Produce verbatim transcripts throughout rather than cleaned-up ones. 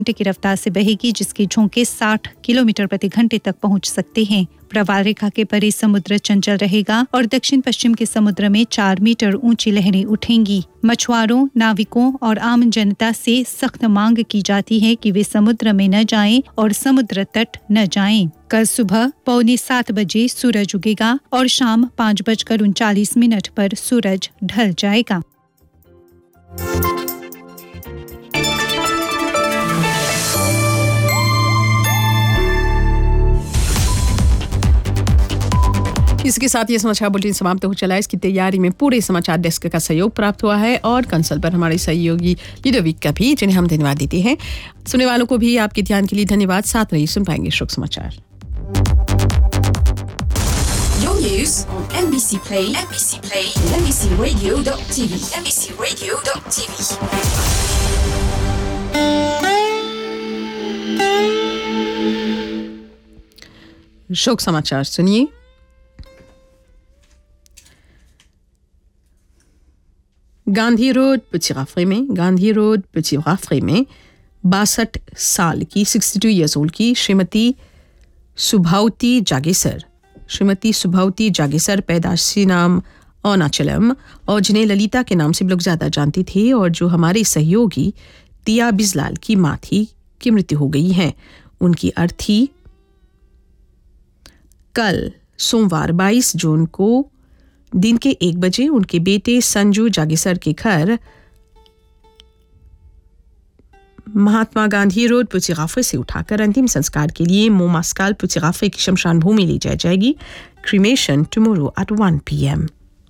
घंटे की रफ्तार से बहेगी, जिसके झोंके साठ किलोमीटर प्रति घंटे तक पहुंच सकते हैं। प्रवाल रेखा के परे समुद्र चंचल रहेगा और दक्षिण पश्चिम के समुद्र में चार मीटर ऊंची लहरें उठेंगी। मछुआरों, नाविकों और आम जनता से सख्त मांग की जाती है कि वे समुद्र में न जाएं और समुद्र तट न जाएं। कल सुबह पौने सात बजे सूरज उगेगा और शाम पाँच बजकर उनचालीस मिनट पर सूरज ढल जाएगा। इसके साथ ये समाचार बुलेटिन समाप्त हो चला है। इसकी तैयारी में पूरे समाचार डेस्क का सहयोग प्राप्त हुआ है और कंसल पर हमारे सहयोगी युद्धविक का भी, जिन्हें हम धन्यवाद देते हैं। सुनने वालों को भी आपके ध्यान के लिए धन्यवाद। साथ रहिए, सुन पाएंगे शुभ समाचार। Your news on M B C Play, M B C Play, M B C Radio dot T V, M B C Radio dot T V. शोक समाचार सुनिए। गांधी रोड पुचिराफरे में गांधी रोड पुचिराफरे में बासठ साल की सिक्सटी टू ईयर्स ओल्ड की श्रीमती सुभावती जागेसर श्रीमती सुभावती जागेसर पैदाशी नाम अरुणाचलम और जिन्हें ललिता के नाम से लोग ज्यादा जानते थे और जो हमारे सहयोगी तिया बिजलाल की मां थी, की मृत्यु हो गई है। उनकी अर्थी कल सोमवार बाईस जून को दिन के एक बजे उनके बेटे संजू जागेसर के घर महात्मा गांधी रोड पुचिराफरे से उठाकर अंतिम संस्कार के लिए मोमास्काल पुचिराफरे की शमशान भूमि ले जाई जाएगी। Cremation tomorrow at one P M.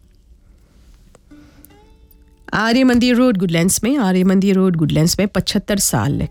आर्य मंदिर रोड गुडलैंड्स में आर्य मंदिर रोड गुडलैंड्स में पचहत्तर साल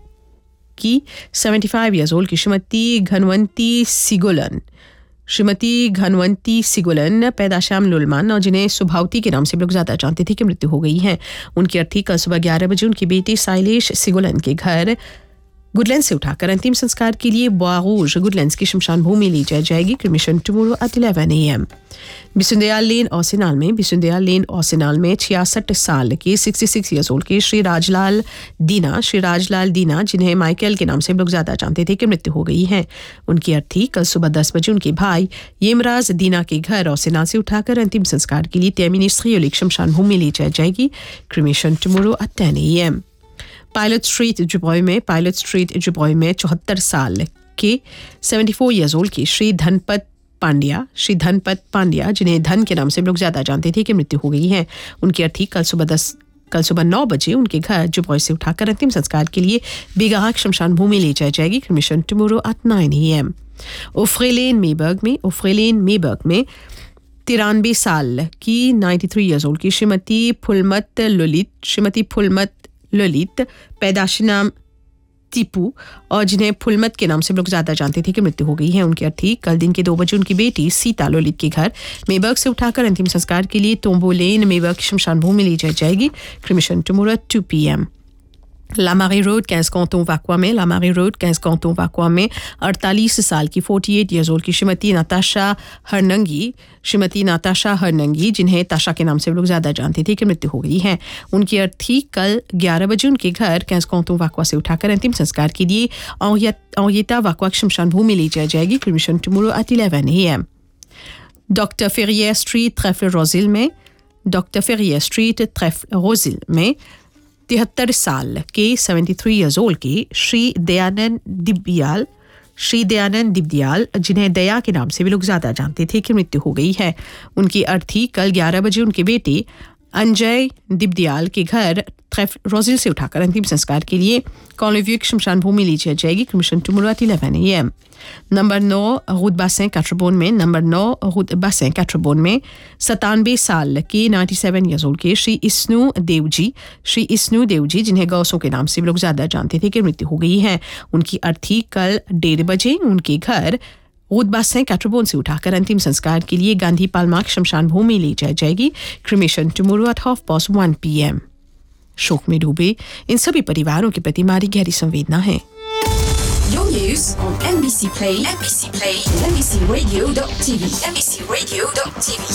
की सेवेंटी फाइव ईयर्स ओल्ड की श्रीमती घनवंती सिगोलन श्रीमती घनवंती सिगोलन पैदाशाम लुलमान और जिन्हें सुभावती के नाम से लोग ज्यादा जानते थे, कि मृत्यु हो गई है। उनकी अर्थी कल सुबह ग्यारह बजे उनकी बेटी साइलेश सिगोलन के घर गुडलैंड से उठाकर अंतिम संस्कार के लिए बोआरूज गुडलैंड की शमशान भूमि ली जाए जाएगी। Cremation tomorrow at eleven A M. Bissoondoyal लेन ओसिनाल में बिसुंदयाल लेन ओसिनाल में छियासठ साल के सिक्सटी सिक्स ईयर्स ओल्ड के श्री राजलाल दीना श्री राजलाल दीना जिन्हें माइकल के नाम से लोग ज्यादा जानते थे, कि मृत्यु हो गई है। उनकी अर्थी कल सुबह दस बजे उनके भाई येमराज दीना के घर ओसिनाल से उठाकर अंतिम संस्कार के लिए तेमिनिस्ट्री शमशान भूमि ली जाए जाएगी। Cremation tomorrow at ten A M. Pilot street जुब्रॉय में पायलट स्ट्रीट जुब्रॉय में चौहत्तर साल के सेवेंटी फोर ईयर्स ओल्ड की श्री धनपत पांड्या श्री धनपत पांड्या जिन्हें धन के नाम से लोग ज्यादा जानते थे, कि मृत्यु हो गई है। उनकी अर्थी कल सुबह दस कल सुबह नौ बजे उनके घर जुब्रॉय से उठाकर अंतिम संस्कार के लिए बेगाक शमशान भूमि ले जाई जाएगी। Cremation tomorrow at nine A M. ओफ्रेलेन मेबर्ग में ओफ्रेलेन मेबर्ग में तिरानवे साल की नाइन्टी थ्री ईयर्स ओल्ड की श्रीमती फुलमत ललित श्रीमती फुलमत ललित पैदाशी नाम टीपू और जिन्हें फुलमत के नाम से लोग ज्यादा जानते थे, कि मृत्यु हो गई है। उनकी अर्थी कल दिन के दो बजे उनकी बेटी सीता ललित के घर मेबर्ग से उठाकर अंतिम संस्कार के लिए तोम्बो लेन मेबर्ग शमशान भूमि ली जाई जाएगी। Cremation tomorrow to P M. लामारी road quinze canton वाकुआ में लामारी रोड quinze canton वाकुआ में अड़तालीस साल की अड़तालीस ईयर्स ओल्ड की श्रीमती नाताशा हरनंगी श्रीमती नाताशा हरनंगी जिन्हें ताशा के नाम से लोग ज्यादा जानते थे, कि मृत्यु हो गई है। उनकी अर्थी कल ग्यारह बजे उनके घर quinze canton वाकुआ से उठाकर अंतिम संस्कार के लिए औरियता वाकुआ शमशान भूमि ली जाई जाएगी। Cremation tomorrow at eleven A M. Doctor फेरियर street ट्रेफल रोजिल में डॉक्टर फेरियर स्ट्रीट ट्रेफल रोजिल में तिहत्तर साल के सेवेंटी थ्री ईयर्स ओल्ड के श्री दयानंद दिब्याल श्री दयानंद दिब्याल जिन्हें दया के नाम से भी लोग ज्यादा जानते थे, कि मृत्यु हो गई है। उनकी अर्थी कल ग्यारह बजे उनके बेटे अंजय दिब्याल के घर ट्रेफ रोजिल से उठाकर अंतिम संस्कार के लिए कॉलोव्यूक शमशान भूमि ली जाएगी। Cremation tomorrow at eleven A M. Number now root बासें कैट्रबोन में नंबर नौ रूट बासें कैट्रबोन में सतानवे साल के नाइन्टी सेवन ईयर्स ओल्ड के श्री इस्नू देवजी श्री इस्नू देवजी जिन्हें गौसों के नाम से लोग ज्यादा जानते थे, कि मृत्यु हो गई है। उनकी अर्थी कल डेढ़ बजे उनके घर रूट कैट्रबोन से उठाकर अंतिम संस्कार के लिए गांधी पालमार्क शमशान भूमि ली जाए जाएगी। Cremation tomorrow at half past one P M. शोक में डूबे इन सभी परिवारों के प्रति हमारी गहरी संवेदना है। Your news on M B C Play, M B C Play, M B C Radio dot T V, M B C Radio dot T V.